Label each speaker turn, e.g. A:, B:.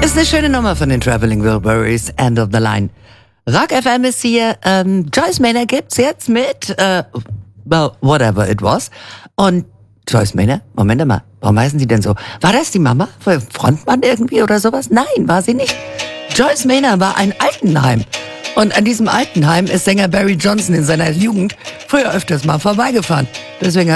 A: Ist eine schöne Nummer von den Traveling Wilburys, End of the Line. Rock FM ist hier, Joyce Manor gibt's jetzt mit, well, whatever it was. Und Joyce Manor, Moment mal, warum heißen sie denn so? War das die Mama? Frontmann irgendwie oder sowas? Nein, war sie nicht. Joyce Manor war ein Altenheim. Und an diesem Altenheim ist Sänger Barry Johnson in seiner Jugend früher öfters mal vorbeigefahren. Deswegen